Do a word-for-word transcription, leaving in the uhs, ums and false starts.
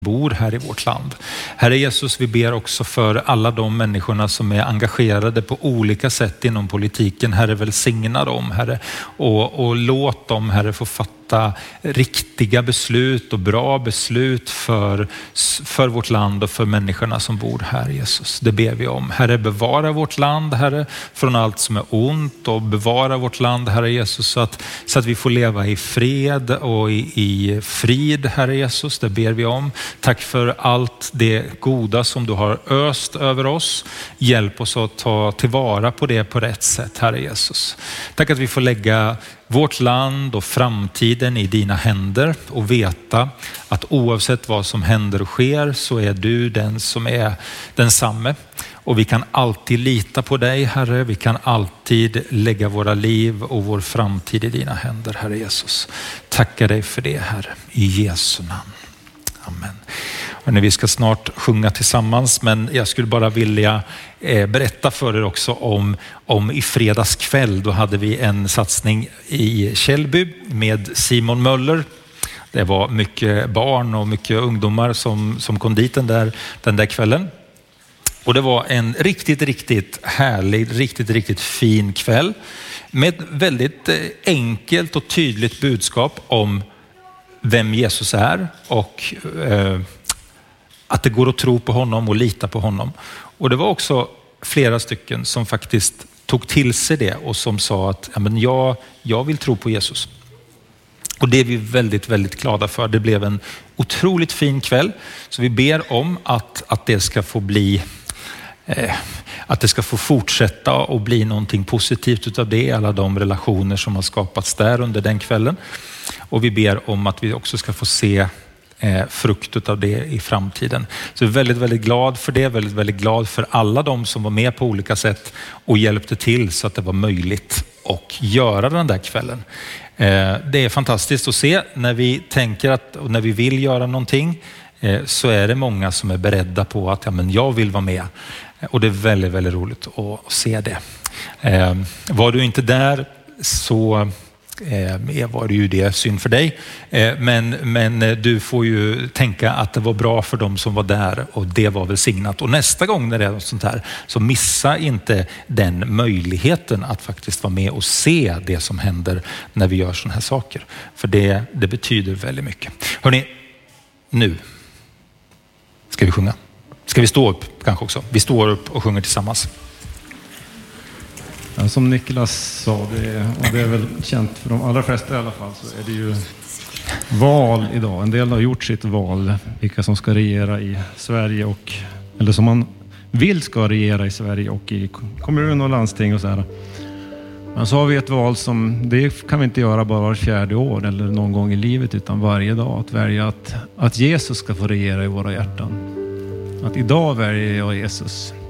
bor här i vårt land. Herre Jesus, vi ber också för alla de människorna som är engagerade på olika sätt inom politiken. Herre, välsigna dem, Herre, och, och låt dem, Herre, få fatta riktiga beslut och bra beslut för, för vårt land och för människorna som bor här, Jesus. Det ber vi om. Herre, bevara vårt land, Herre, från allt som är ont, och bevara vårt land, Herre Jesus, så att, så att vi får leva i fred och i, i frid, Herre Jesus. Det ber vi om. Tack för allt det goda som du har öst över oss. Hjälp oss att ta tillvara på det på rätt sätt, Herre Jesus. Tack att vi får lägga vårt land och framtiden i dina händer och veta att oavsett vad som händer och sker så är du den som är densamme. Och vi kan alltid lita på dig, Herre. Vi kan alltid lägga våra liv och vår framtid i dina händer, Herre Jesus. Tackar dig för det, Herre. I Jesu namn. Amen. Och när vi ska snart sjunga tillsammans, men jag skulle bara vilja eh, berätta för er också om, om i fredags kväll. Då hade vi en satsning i Källby med Simon Möller. Det var mycket barn och mycket ungdomar som, som kom dit den där, den där kvällen. Och det var en riktigt, riktigt härlig, riktigt, riktigt fin kväll med väldigt enkelt och tydligt budskap om vem Jesus är och eh, att det går att tro på honom och lita på honom. Och det var också flera stycken som faktiskt tog till sig det och som sa att ja, men jag, jag vill tro på Jesus. Och det är vi väldigt, väldigt glada för. Det blev en otroligt fin kväll. Så vi ber om att, att det ska få bli eh, att det ska få fortsätta och bli någonting positivt utav det. Alla de relationer som har skapats där under den kvällen. Och vi ber om att vi också ska få se eh, frukt av det i framtiden. Så jag är väldigt, väldigt glad för det. Väldigt, väldigt glad för alla de som var med på olika sätt och hjälpte till så att det var möjligt att göra den där kvällen. Eh, det är fantastiskt att se när vi tänker att, och när vi vill göra någonting, eh, så är det många som är beredda på att ja, men jag vill vara med. Och det är väldigt, väldigt roligt att se det. Eh, var du inte där så eh, var det ju det synd för dig. Eh, men, men du får ju tänka att det var bra för dem som var där och det var välsignat. Och nästa gång när det är något sånt här så missa inte den möjligheten att faktiskt vara med och se det som händer när vi gör såna här saker. För det, det betyder väldigt mycket. Hörrni, nu ska vi sjunga. Ska vi stå upp kanske också? Vi står upp och sjunger tillsammans. Ja, som Niklas sa, det är, och det är väl känt för de allra flesta i alla fall, så är det ju val idag. En del har gjort sitt val, vilka som ska regera i Sverige och, eller som man vill ska regera i Sverige och i kommun och landsting och så här. Men så har vi ett val som, det kan vi inte göra bara var fjärde år eller någon gång i livet, utan varje dag att välja att, att Jesus ska få regera i våra hjärtan. Att idag väljer jag Jesus.